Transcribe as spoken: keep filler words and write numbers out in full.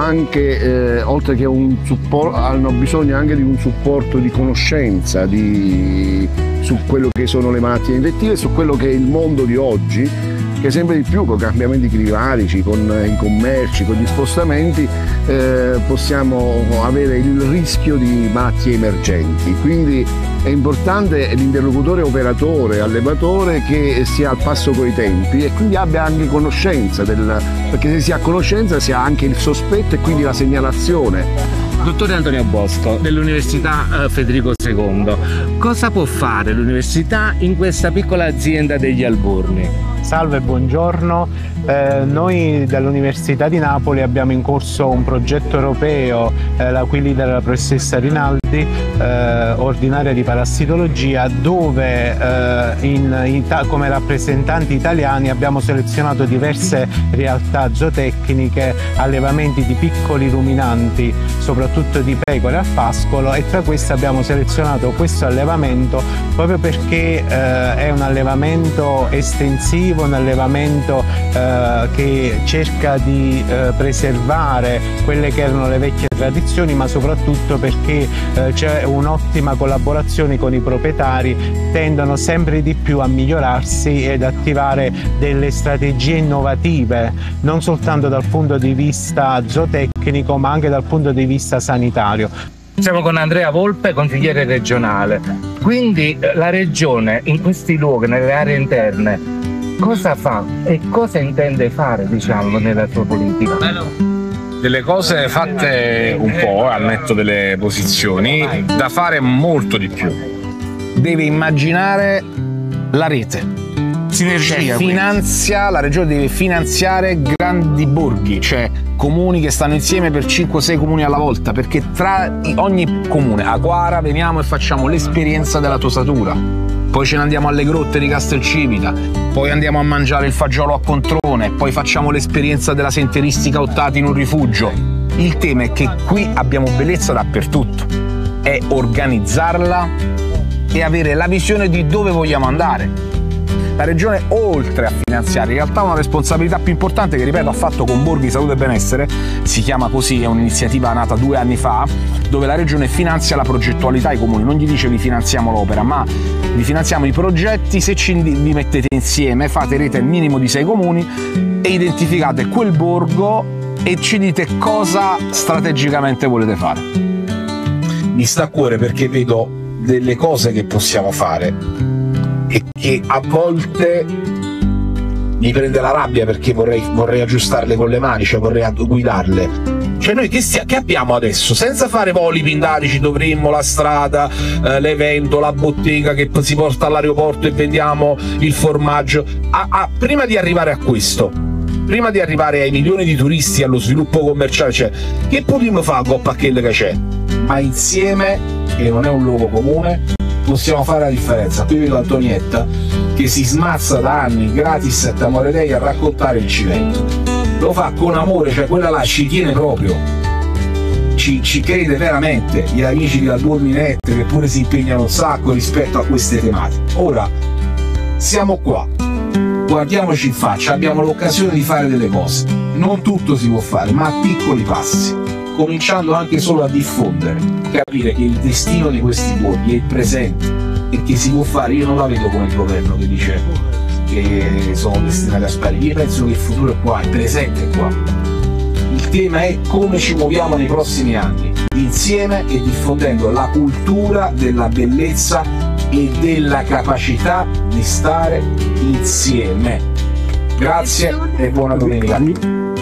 anche, eh, oltre che un supporto, hanno bisogno anche di un supporto di conoscenza di, su quello che sono le malattie infettive, su quello che è il mondo di oggi, che sempre di più con i cambiamenti climatici, con i commerci, con gli spostamenti, eh, possiamo avere il rischio di malattie emergenti. Quindi è importante l'interlocutore operatore, allevatore, che sia al passo coi tempi e quindi abbia anche conoscenza, del, perché se si ha conoscenza si ha anche il sospetto e quindi la segnalazione. Dottore Antonio Bosco, dell'Università Federico secondo, cosa può fare l'università in questa piccola azienda degli Alburni? Salve, buongiorno. Eh, noi dall'Università di Napoli abbiamo in corso un progetto europeo, eh, la cui leader è la professoressa Rinaldi, eh, ordinaria di parassitologia, dove eh, in, in, come rappresentanti italiani abbiamo selezionato diverse realtà zootecniche, allevamenti di piccoli ruminanti, soprattutto di pecore al pascolo, e tra queste abbiamo selezionato questo allevamento proprio perché eh, è un allevamento estensivo, un allevamento eh, che cerca di eh, preservare quelle che erano le vecchie tradizioni, ma soprattutto perché eh, c'è un'ottima collaborazione con i proprietari, tendono sempre di più a migliorarsi ed attivare delle strategie innovative, non soltanto dal punto di vista zootecnico ma anche dal punto di vista sanitario. Siamo con Andrea Volpe, consigliere regionale. Quindi la regione in questi luoghi, nelle aree interne, cosa fa e cosa intende fare, diciamo, nella sua politica? Delle cose fatte un po', al netto delle posizioni, da fare molto di più. Deve immaginare la rete. Sinergia, finanzia, la regione deve finanziare grandi borghi, cioè comuni che stanno insieme per cinque sei comuni alla volta, perché tra ogni comune, a Quara veniamo e facciamo l'esperienza della tosatura, poi ce ne andiamo alle grotte di Castelcivita, poi andiamo a mangiare il fagiolo a Controne, poi facciamo l'esperienza della senteristica Ottati in un rifugio. Il tema è che qui abbiamo bellezza dappertutto, è organizzarla e avere la visione di dove vogliamo andare. La regione, oltre a finanziare, in realtà ha una responsabilità più importante che, ripeto, ha fatto con Borghi Salute e Benessere, si chiama così, è un'iniziativa nata due anni fa, dove la regione finanzia la progettualità ai comuni, non gli dice vi finanziamo l'opera, ma vi finanziamo i progetti. Se ci vi mettete insieme, fate rete al minimo di sei comuni e identificate quel borgo e ci dite cosa strategicamente volete fare. Mi sta a cuore perché vedo delle cose che possiamo fare e che a volte mi prende la rabbia perché vorrei, vorrei aggiustarle con le mani, cioè vorrei guidarle. Cioè noi che, stia, che abbiamo adesso? Senza fare voli pindarici dovremmo la strada, eh, l'evento, la bottega che si porta all'aeroporto e vendiamo il formaggio. Ah, ah, prima di arrivare a questo, prima di arrivare ai milioni di turisti, allo sviluppo commerciale, cioè, che potremmo fare con quello che c'è? Ma insieme, che non è un luogo comune, possiamo fare la differenza. Qui vedo Antonietta che si smazza da anni gratis et amore dei a raccontare il Cilento, lo fa con amore, cioè quella là ci tiene proprio, ci, ci crede veramente. Gli amici di Alburni-Nette che pure si impegnano un sacco rispetto a queste tematiche. Ora siamo qua, guardiamoci in faccia, abbiamo l'occasione di fare delle cose, non tutto si può fare, ma a piccoli passi, cominciando anche solo a diffondere, capire che il destino di questi borghi è il presente e che si può fare. Io non la vedo come il governo che dice che sono destinati a sparire, io penso che il futuro è qua, il presente è qua. Il tema è come ci muoviamo nei prossimi anni, insieme e diffondendo la cultura della bellezza e della capacità di stare insieme. Grazie e buona domenica.